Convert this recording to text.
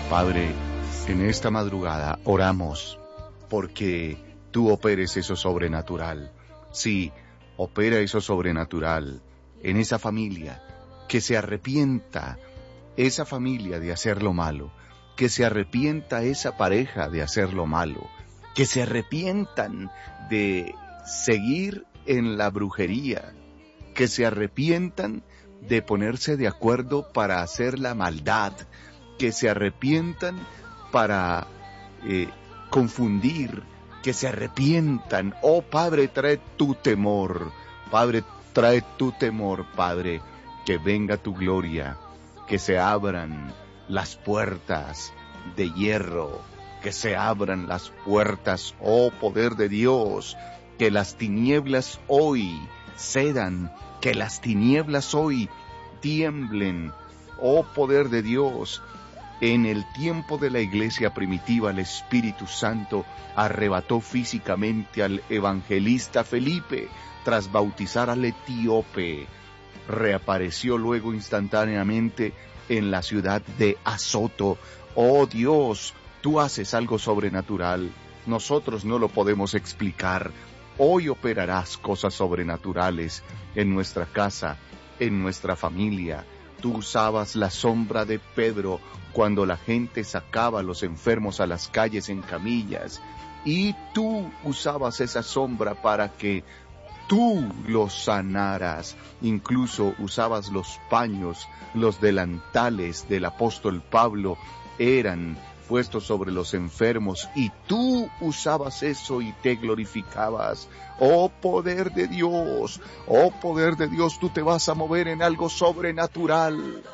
Padre, en esta madrugada oramos porque tú operes eso sobrenatural. Sí, opera eso sobrenatural en esa familia, que se arrepienta esa familia de hacer lo malo, que se arrepienta esa pareja de hacer lo malo, que se arrepientan de seguir en la brujería, que se arrepientan de ponerse de acuerdo para hacer la maldad, que se arrepientan para confundir, que se arrepientan. Oh Padre, trae tu temor. Padre, trae tu temor, Padre, que venga tu gloria, que se abran las puertas de hierro, que se abran las puertas, oh poder de Dios, que las tinieblas hoy cedan, que las tinieblas hoy tiemblen, oh poder de Dios. En el tiempo de la iglesia primitiva, el Espíritu Santo arrebató físicamente al evangelista Felipe tras bautizar al etíope. Reapareció luego instantáneamente en la ciudad de Azoto. Oh Dios, tú haces algo sobrenatural. Nosotros no lo podemos explicar. Hoy operarás cosas sobrenaturales en nuestra casa, en nuestra familia. Tú usabas la sombra de Pedro cuando la gente sacaba a los enfermos a las calles en camillas. Y tú usabas esa sombra para que tú los sanaras. Incluso usabas los paños, los delantales del apóstol Pablo eran puestos sobre los enfermos y tú usabas eso y te glorificabas. Oh poder de Dios, tú te vas a mover en algo sobrenatural.